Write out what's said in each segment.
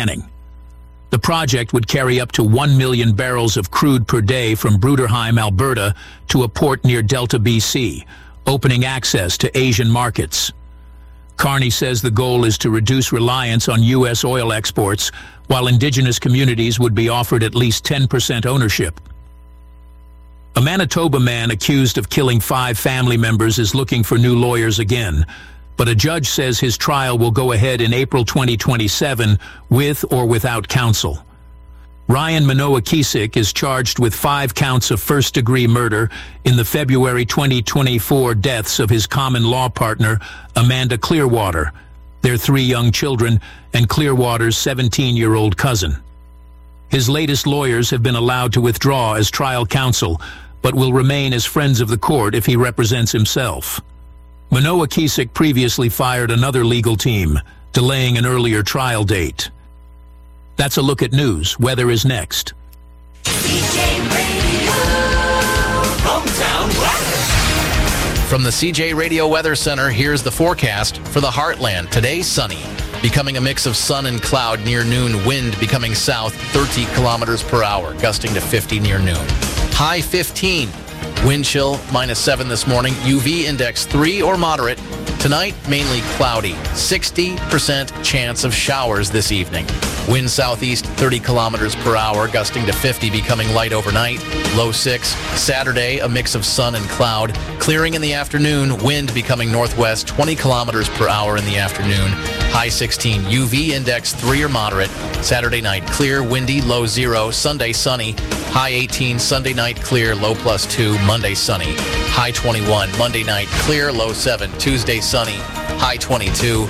planning. The project would carry up to 1 million barrels of crude per day from Bruderheim, Alberta, to a port near Delta, BC, opening access to Asian markets. Carney says the goal is to reduce reliance on U.S. oil exports, while indigenous communities would be offered at least 10% ownership. A Manitoba man accused of killing 5 family members is looking for new lawyers again, but a judge says his trial will go ahead in April 2027 with or without counsel. Ryan Manoa-Kisik is charged with 5 counts of first-degree murder in the February 2024 deaths of his common law partner, Amanda Clearwater, their 3 young children, and Clearwater's 17-year-old cousin. His latest lawyers have been allowed to withdraw as trial counsel, but will remain as friends of the court if he represents himself. Manoa-Kisik previously fired another legal team, delaying an earlier trial date. That's a look at news. Weather is next. CJ Radio, Hometown Weather. From the CJ Radio Weather Center, here's the forecast for the Heartland. Today, sunny, becoming a mix of sun and cloud near noon. Wind becoming south 30 kilometers per hour, gusting to 50 near noon. High 15. Wind chill -7 this morning. UV index 3 or moderate. Tonight, mainly cloudy. 60% chance of showers this evening. Wind southeast 30 kilometers per hour, gusting to 50, becoming light overnight. Low 6. Saturday, a mix of sun and cloud. Clearing in the afternoon. Wind becoming northwest 20 kilometers per hour in the afternoon. High 16. UV index 3 or moderate. Saturday night, clear, windy, low 0. Sunday, sunny. High 18. Sunday night, clear, low +2. Monday, sunny. High 21. Monday night, clear, low 7. Tuesday, sunny. High 22.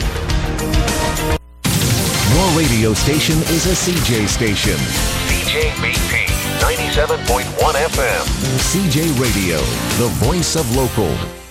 Your radio station is a CJ station. CJBP 97.1 FM. CJ Radio, the voice of local.